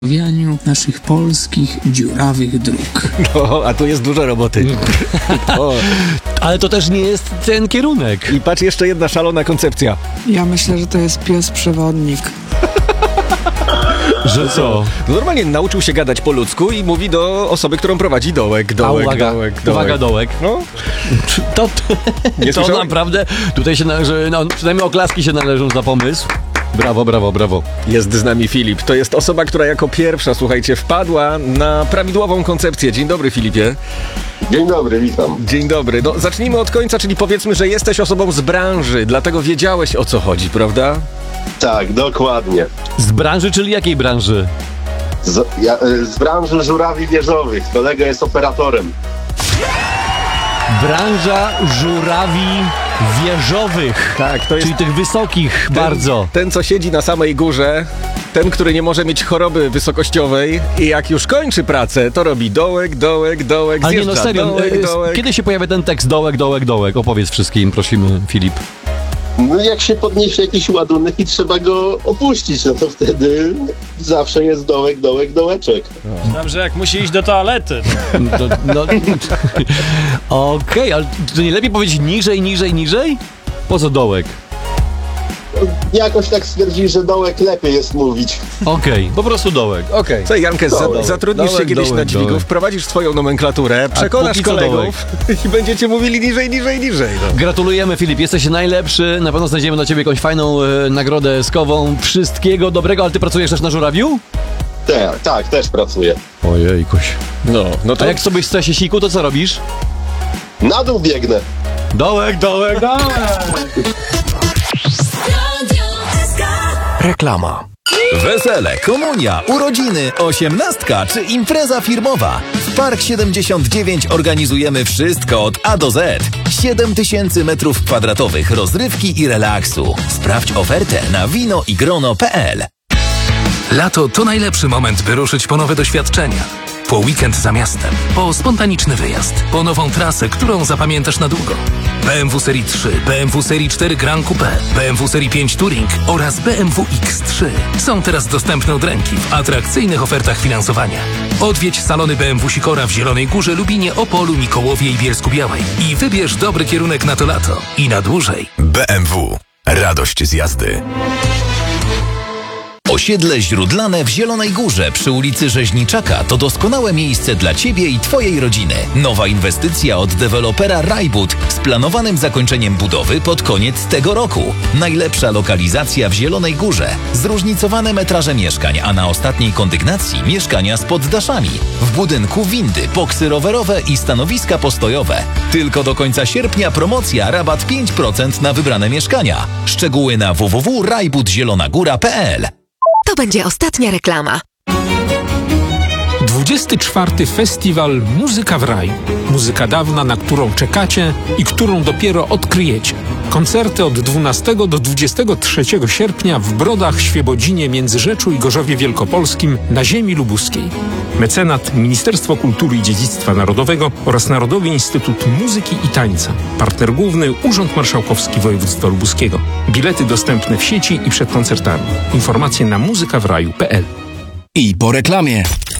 Wianiu naszych polskich dziurawych dróg. No, a tu jest dużo roboty. O. Ale to też nie jest ten kierunek. I patrz, jeszcze jedna szalona koncepcja. Ja myślę, że to jest pies przewodnik. Że co? No normalnie nauczył się gadać po ludzku i mówi do osoby, którą prowadzi dołek. Uwaga, dołek. No. To naprawdę tutaj się należy, no, przynajmniej oklaski się należą za pomysł. Brawo. Jest z nami Filip. To jest osoba, która jako pierwsza, słuchajcie, wpadła na prawidłową koncepcję. Dzień dobry, Filipie. Dzień dobry, witam. Dzień dobry. No, zacznijmy od końca, czyli powiedzmy, że jesteś osobą z branży, dlatego wiedziałeś, o co chodzi, prawda? Tak, dokładnie. Z branży, czyli jakiej branży? Z branży żurawi wieżowych. Kolega jest operatorem. Branża żurawi wieżowych. Tak, to jest czyli tych wysokich bardzo. Ten, co siedzi na samej górze, ten, który nie może mieć choroby wysokościowej i jak już kończy pracę, to robi dołek, Ale nie, no zjeżdża, serio, dołek. kiedy się pojawia ten tekst dołek? Opowiedz wszystkim, prosimy, Filip. No jak się podniesie jakiś ładunek i trzeba go opuścić, no to wtedy zawsze jest dołeczek. Znam, że jak musi iść do toalety. Okej, ale to nie lepiej powiedzieć niżej? Po co dołek? Jakoś tak stwierdzili, że dołek lepiej jest mówić. Okej, po prostu dołek, okej. Słuchaj, Jankę, zatrudnisz się kiedyś na dźwigu, wprowadzisz swoją nomenklaturę, przekonasz póki co kolegów i będziecie mówili niżej. No. Gratulujemy, Filip, jesteś najlepszy, na pewno znajdziemy dla ciebie jakąś fajną nagrodę skową. Wszystkiego dobrego, ale ty pracujesz też na żurawiu? Tak, też pracuję. Ojejkuś. No to A jak sobie w stresie siku, to co robisz? Na dół biegnę. Dołek. Reklama. Wesele, komunia, urodziny, osiemnastka czy impreza firmowa. W Park 79 organizujemy wszystko od A do Z. 7000 m2 rozrywki i relaksu. Sprawdź ofertę na winoigrono.pl. Lato to najlepszy moment, by ruszyć po nowe doświadczenia. Po weekend za miastem, po spontaniczny wyjazd, po nową trasę, którą zapamiętasz na długo. BMW Serii 3, BMW Serii 4 Grand Coupe, BMW Serii 5 Touring oraz BMW X3 są teraz dostępne od ręki w atrakcyjnych ofertach finansowania. Odwiedź salony BMW Sikora w Zielonej Górze, Lubinie, Opolu, Mikołowie i Bielsku-Białej i wybierz dobry kierunek na to lato i na dłużej. BMW. Radość z jazdy. Osiedle Źródlane w Zielonej Górze przy ulicy Rzeźniczaka to doskonałe miejsce dla Ciebie i Twojej rodziny. Nowa inwestycja od dewelopera Rajbud z planowanym zakończeniem budowy pod koniec tego roku. Najlepsza lokalizacja w Zielonej Górze. Zróżnicowane metraże mieszkań, a na ostatniej kondygnacji mieszkania z poddaszami. W budynku windy, boksy rowerowe i stanowiska postojowe. Tylko do końca sierpnia promocja rabat 5% na wybrane mieszkania. Szczegóły na www.rajbudzielonagóra.pl. To będzie ostatnia reklama. 24. Festiwal Muzyka w Raju. Muzyka dawna, na którą czekacie i którą dopiero odkryjecie. Koncerty od 12 do 23 sierpnia w Brodach, Świebodzinie, Międzyrzeczu i Gorzowie Wielkopolskim na ziemi lubuskiej. Mecenat Ministerstwo Kultury i Dziedzictwa Narodowego oraz Narodowy Instytut Muzyki i Tańca. Partner główny Urząd Marszałkowski Województwa Lubuskiego. Bilety dostępne w sieci i przed koncertami. Informacje na muzykawraju.pl. I po reklamie.